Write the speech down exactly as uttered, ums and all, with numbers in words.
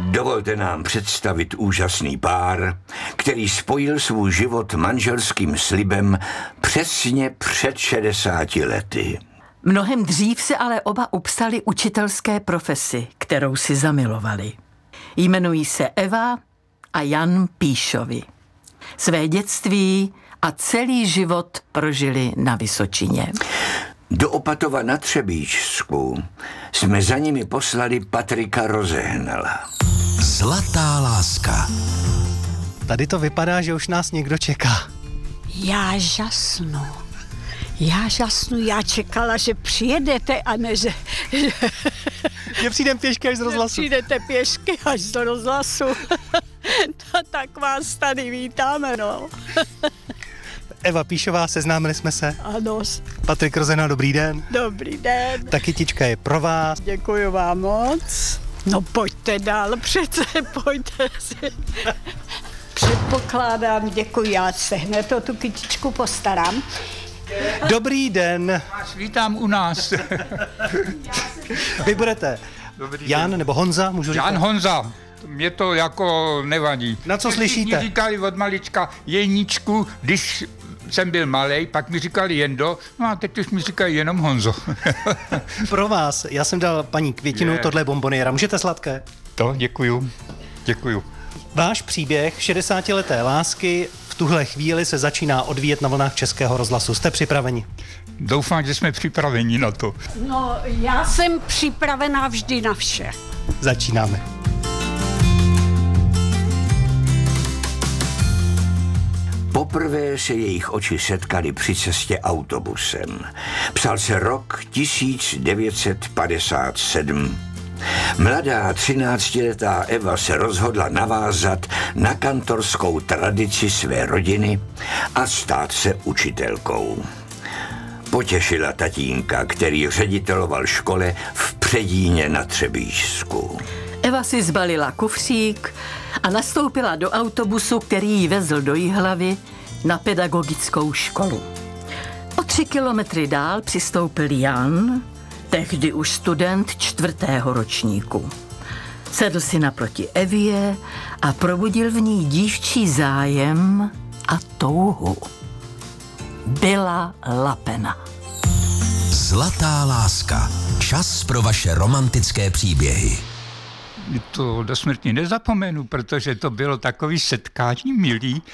Dovolte nám představit úžasný pár, který spojil svůj život manželským slibem přesně před šedesáti lety. Mnohem dřív se ale oba upsali učitelské profesi, kterou si zamilovali. Jmenují se Eva a Jan Píšovi. Své dětství a celý život prožili na Vysočině. Do Opatova na Třebíčsku jsme za nimi poslali Patrika Rozehnala. Zlatá láska. Tady to vypadá, že už nás někdo čeká. Já žasnu. Já žasnu, já čekala, že přijedete a ne, že... Že přijdem pěšky až z rozhlasu. Přijdete pěšky až do rozhlasu. No, tak vás tady vítáme, no. Eva Píšová, seznámili jsme se. Ano. Patrik Rozehnal, dobrý den. Dobrý den. Ta kytička je pro vás. Děkuji vám moc. No pojďte dál, přece pojďte si. Předpokládám, děkuji, já se hned o tu kytičku postarám. Dobrý den. Vás vítám u nás. Vy budete Dobrý Jan den. nebo Honza, můžu říkat? Jan Honza. Mě to jako nevadí. Na co slyšíte? Mě říkali od malička Jeníčku, když jsem byl malej, pak mi říkali Jendo, no a teď už mi říkají jenom Honzo. Pro vás, já jsem dal paní květinu, Je. tohle je bomboniera. Můžete sladké? To, děkuju. Děkuju. Váš příběh šedesátileté lásky v tuhle chvíli se začíná odvíjet na vlnách Českého rozhlasu. Jste připraveni? Doufám, že jsme připraveni na to. No, já jsem připravená vždy na vše. Začínáme. Poprvé se jejich oči setkali při cestě autobusem. Psal se rok tisíc devět set padesát sedm. Mladá třináctiletá Eva se rozhodla navázat na kantorskou tradici své rodiny a stát se učitelkou. Potěšila tatínka, který řediteloval škole v Předíně na Třebíčsku. Eva si zbalila kufřík a nastoupila do autobusu, který ji vezl do Jihlavy na pedagogickou školu. O tři kilometry dál přistoupil Jan, tehdy už student čtvrtého ročníku. Sedl si naproti Evě a probudil v ní dívčí zájem a touhu. Byla lapena. Zlatá láska. Čas pro vaše romantické příběhy. To do smrti nezapomenu, protože to bylo takový setkání milý.